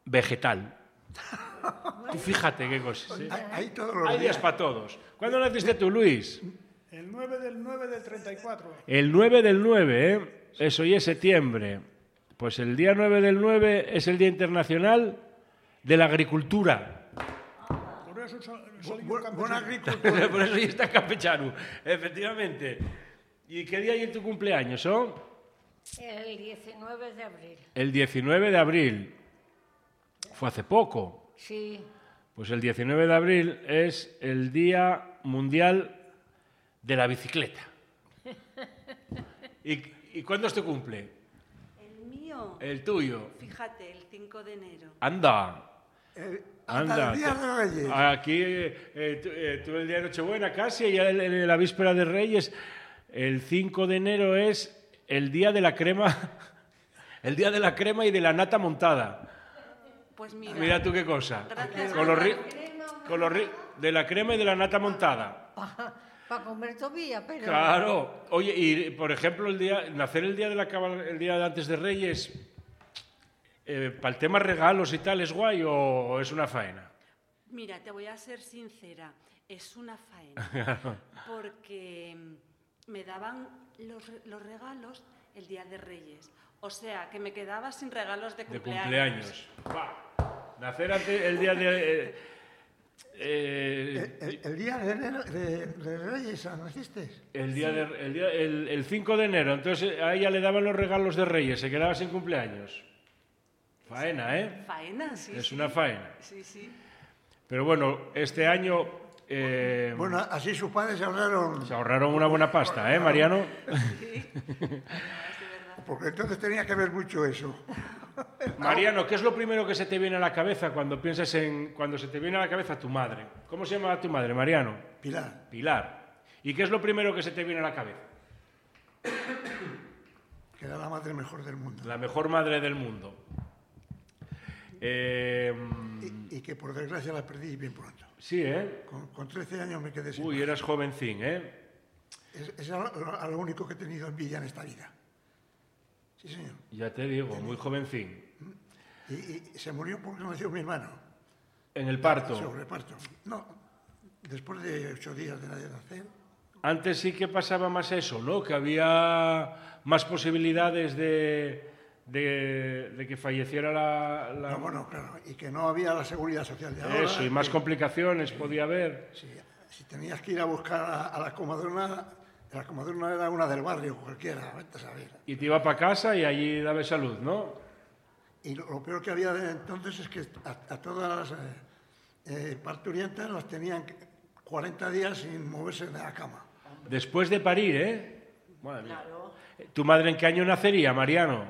vegetal. Tú fíjate qué cosas, ¿eh? Hay todos los Hay días para todos. ¿Cuándo naciste tú, Luis? El 9 del 9 del 34. El 9 del 9, ¿eh? Eso ya es septiembre. Pues el día 9 del 9 es el Día Internacional de la Agricultura. Por eso buen agricultor. Por eso ya está campechano, efectivamente. ¿Y qué día hay en tu cumpleaños, El 19 de abril. El 19 de abril. Fue hace poco. Sí. Pues el 19 de abril es el Día Mundial de la Bicicleta. ¿Y cuándo es tu cumple? El mío, El tuyo. fíjate, el 5 de enero. Anda. Hasta el Día de Reyes. Aquí tú el día de Nochebuena casi, y la víspera de Reyes. El 5 de enero es el día de la crema, el día de la crema y de la nata montada. Pues mira, Mira tú qué cosa. Gracias. Con los de la crema y de la nata montada. Para comer todavía, pero... Claro. Oye, y por ejemplo, nacer el día de antes de Reyes, para el tema regalos y tal, ¿es guay o es una faena? mira, te voy a ser sincera, es una faena, porque me daban los regalos el día de Reyes. O sea, que me quedaba sin regalos de cumpleaños. Nacer antes el día de... El día de Reyes, ¿naciste? El 5 de enero. Entonces a ella le daban los regalos de Reyes, se quedaba sin cumpleaños. Faena, ¿eh? Faena, sí. Es una faena. Sí, sí. Pero bueno, este año... Bueno, así sus padres se ahorraron... Se ahorraron una buena pasta, ¿eh, Mariano? Sí. Porque entonces tenía que ver mucho eso. Mariano, ¿qué es lo primero que se te viene a la cabeza cuando piensas cuando se te viene a la cabeza tu madre? ¿Cómo se llama tu madre, Mariano? Pilar. Pilar. ¿Y qué es lo primero que se te viene a la cabeza? Que era la madre mejor del mundo. La mejor madre del mundo. Y que por desgracia la perdí bien pronto. Sí, ¿eh? Con 13 años me quedé sin Uy, madre. eras jovencín, ¿eh? Es lo único que he tenido envidia en esta vida. Sí, señor. Ya te digo, muy jovencín. Y se murió porque nació mi hermano. En el parto. Sobre parto. No, después de 8 días de nacer. Antes sí que pasaba más eso, ¿no? Que había más posibilidades de que falleciera la... No, bueno, claro, y que no había la seguridad social de ahora. Eso, y más complicaciones podía haber. Sí, si tenías que ir a buscar a la comadrona era una del barrio, cualquiera, vete a saber. Y te iba para casa y allí daba salud, ¿no? Y lo peor que había de entonces es que a todas las parturientas las tenían 40 días sin moverse de la cama. Después de parir, ¿eh? Madre mía. ¿Tu madre en qué año nacería, Mariano?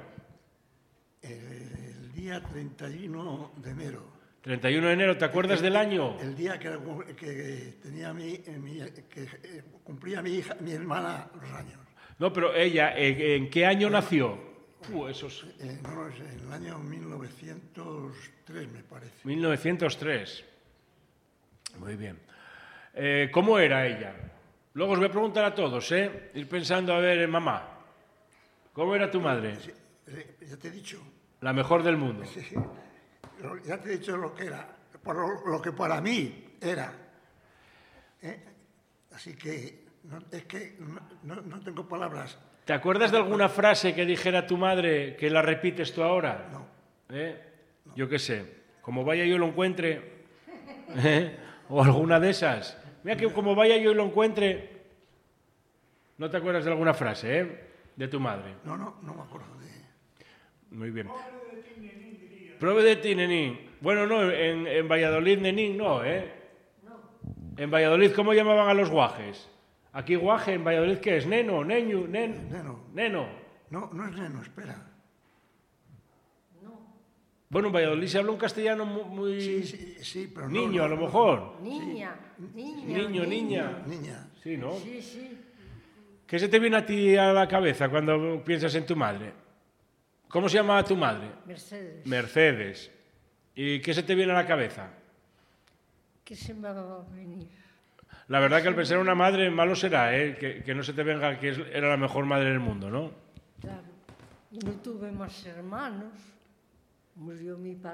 El día 31 de enero. 31 de enero, ¿te acuerdas del año? El día que tenía que cumplía mi hermana los años. No, pero ella, ¿en qué año nació? Esos... No, es en el año 1903, me parece. 1903. Muy bien. ¿Cómo era ella? Luego os voy a preguntar a todos, ¿eh? Ir pensando, a ver, mamá, ¿cómo era tu madre? Ya te he dicho. La mejor del mundo. Sí, ya te he dicho lo que era, por lo que para mí era. Así que no tengo palabras. ¿Te acuerdas de alguna frase que dijera tu madre que la repites tú ahora? No. No. Yo qué sé, como vaya yo lo encuentre, o alguna de esas. Mira que como vaya yo lo encuentre, ¿no te acuerdas de alguna frase, de tu madre? No me acuerdo de... Muy bien. Prove de ti, nenín. Bueno, no, en Valladolid, nenín, no, ¿eh? No. En Valladolid, ¿cómo llamaban a los guajes? Aquí guaje, en Valladolid, ¿qué es? Neno, neño, Neno. Neno. No es neno, espera. No. Bueno, en Valladolid se habla un castellano muy... Sí, pero no... Niño, a lo mejor. Niña. Niño, niña. Niña. Sí, ¿no? Sí. ¿Qué se te viene a ti a la cabeza cuando piensas en tu madre? ¿Cómo se llamaba tu madre? Mercedes. Mercedes. ¿Y qué se te viene a la cabeza? ¿Qué se me va a venir? La verdad que al pensar en una madre, malo será, ¿eh? Que no se te venga que era la mejor madre del mundo, ¿no? Claro. Y no tuve más hermanos. Murió mi padre.